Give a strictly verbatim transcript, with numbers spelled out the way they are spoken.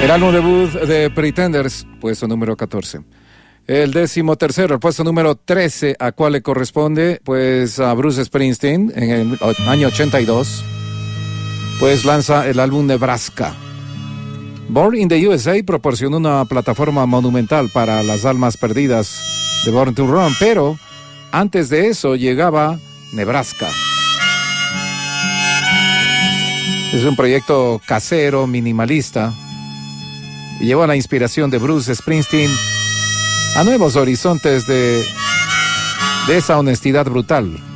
El álbum debut de Pretenders, puesto número catorce. El décimo tercero, el puesto número trece, ¿a cuál le corresponde? Pues a Bruce Springsteen, en el año ochenta y dos, pues lanza el álbum Nebraska. Born in the U S A proporcionó una plataforma monumental para las almas perdidas de Born to Run, pero antes de eso llegaba Nebraska. Es un proyecto casero, minimalista, y lleva la inspiración de Bruce Springsteen a nuevos horizontes de, de esa honestidad brutal.